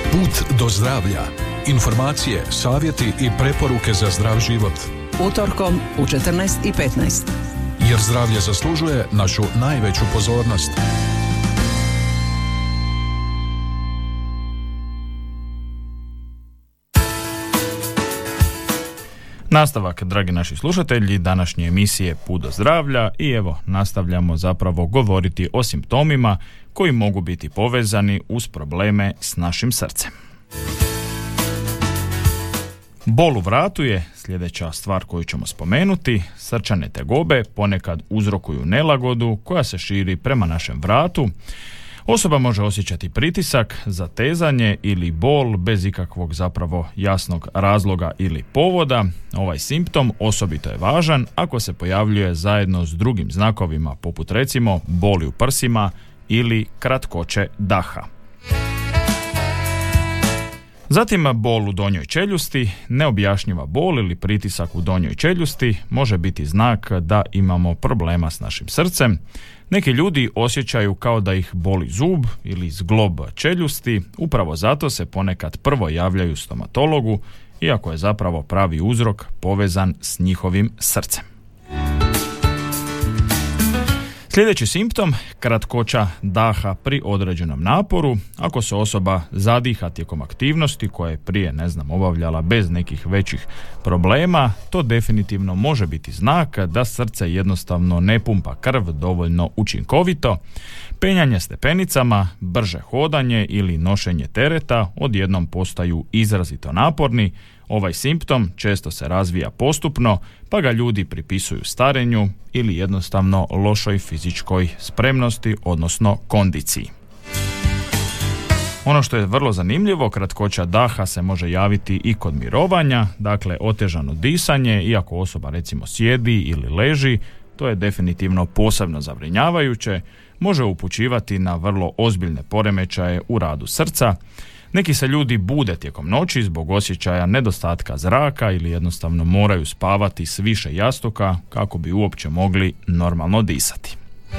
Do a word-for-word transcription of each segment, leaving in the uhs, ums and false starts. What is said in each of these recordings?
Put do zdravlja. Informacije, savjeti i preporuke za zdrav život. Utorkom u četrnaest i petnaest. Jer zdravlje zaslužuje našu najveću pozornost. Nastavak, dragi naši slušatelji, današnje emisije Put do zdravlja i evo, nastavljamo zapravo govoriti o simptomima koji mogu biti povezani uz probleme s našim srcem. Bol u vratu je sljedeća stvar koju ćemo spomenuti. Srčane tegobe ponekad uzrokuju nelagodu koja se širi prema našem vratu. Osoba može osjećati pritisak, zatezanje ili bol bez ikakvog zapravo jasnog razloga ili povoda. Ovaj simptom osobito je važan ako se pojavljuje zajedno s drugim znakovima poput recimo boli u prsima ili kratkoće daha. Zatim bol u donjoj čeljusti, neobjašnjiva bol ili pritisak u donjoj čeljusti može biti znak da imamo problema s našim srcem. Neki ljudi osjećaju kao da ih boli zub ili zglob čeljusti, upravo zato se ponekad prvo javljaju stomatologu, iako je zapravo pravi uzrok povezan s njihovim srcem. Sljedeći simptom, kratkoća daha pri određenom naporu. Ako se osoba zadiha tijekom aktivnosti koje je prije, ne znam, obavljala bez nekih većih problema, to definitivno može biti znak da srce jednostavno ne pumpa krv dovoljno učinkovito. Penjanje stepenicama, brže hodanje ili nošenje tereta odjednom postaju izrazito naporni. Ovaj simptom često se razvija postupno, pa ga ljudi pripisuju starenju ili jednostavno lošoj fizičkoj spremnosti, odnosno kondiciji. Ono što je vrlo zanimljivo, kratkoća daha se može javiti i kod mirovanja, dakle otežano disanje, iako osoba recimo sjedi ili leži, to je definitivno posebno zabrinjavajuće, može upućivati na vrlo ozbiljne poremećaje u radu srca. Neki se ljudi bude tijekom noći zbog osjećaja nedostatka zraka ili jednostavno moraju spavati s više jastuka kako bi uopće mogli normalno disati.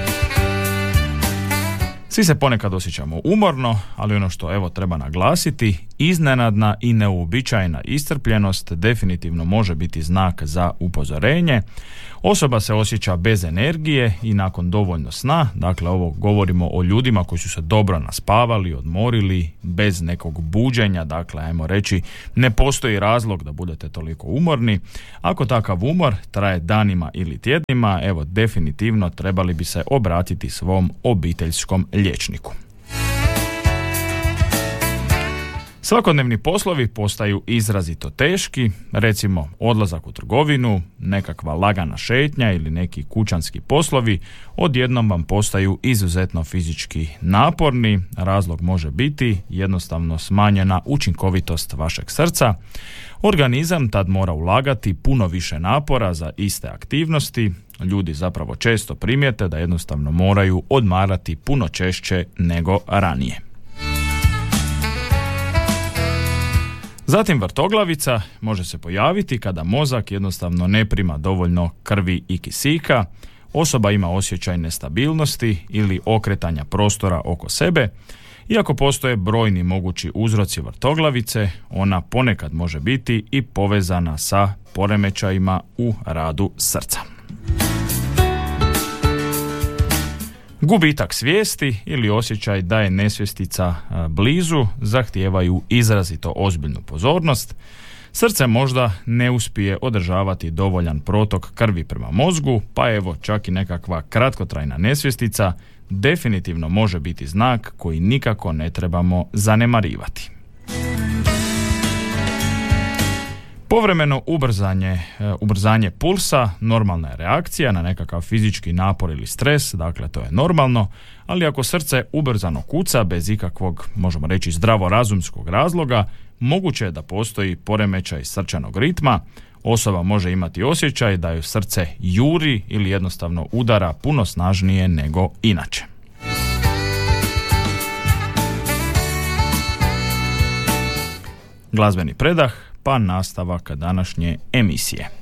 Svi se ponekad osjećamo umorno, ali ono što evo treba naglasiti, iznenadna i neuobičajena iscrpljenost definitivno može biti znak za upozorenje. Osoba se osjeća bez energije i nakon dovoljno sna, dakle ovo govorimo o ljudima koji su se dobro naspavali, odmorili, bez nekog buđenja, dakle ajmo reći ne postoji razlog da budete toliko umorni. Ako takav umor traje danima ili tjednima, evo definitivno trebali bi se obratiti svom obiteljskom liječniku. Svakodnevni poslovi postaju izrazito teški, recimo odlazak u trgovinu, nekakva lagana šetnja ili neki kućanski poslovi odjednom vam postaju izuzetno fizički naporni. Razlog može biti jednostavno smanjena učinkovitost vašeg srca. Organizam tad mora ulagati puno više napora za iste aktivnosti. Ljudi zapravo često primijete da jednostavno moraju odmarati puno češće nego ranije. Zatim vrtoglavica može se pojaviti kada mozak jednostavno ne prima dovoljno krvi i kisika, osoba ima osjećaj nestabilnosti ili okretanja prostora oko sebe. Iako postoje brojni mogući uzroci vrtoglavice, ona ponekad može biti i povezana sa poremećajima u radu srca. Gubitak svijesti ili osjećaj da je nesvjestica blizu zahtijevaju izrazito ozbiljnu pozornost. Srce možda ne uspije održavati dovoljan protok krvi prema mozgu, pa evo čak i nekakva kratkotrajna nesvjestica definitivno može biti znak koji nikako ne trebamo zanemarivati. Povremeno ubrzanje, ubrzanje pulsa normalna je reakcija na nekakav fizički napor ili stres, dakle to je normalno, ali ako srce ubrzano kuca bez ikakvog, možemo reći, zdravorazumskog razloga, moguće je da postoji poremećaj srčanog ritma. Osoba može imati osjećaj da joj srce juri ili jednostavno udara puno snažnije nego inače. Glazbeni predah, pa nastavak današnje emisije.